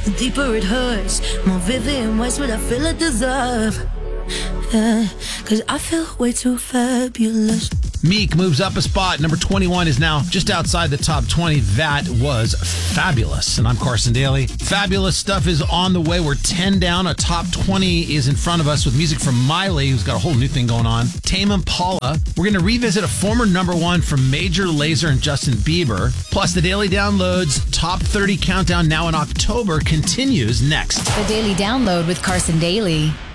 the deeper it hurts. More vivid and worse what I feel I deserve. Yeah, cause I feel way too fabulous. Meek moves up a spot. Number 21 is now just outside the top 20. That was Fabulous. And I'm Carson Daly. Fabulous stuff is on the way. We're 10 down. A top 20 is in front of us with music from Miley, who's got a whole new thing going on. Tame Impala. We're going to revisit a former number one from Major Lazer and Justin Bieber. Plus, the Daily Download's Top 30 Countdown now in October continues next. The Daily Download with Carson Daly.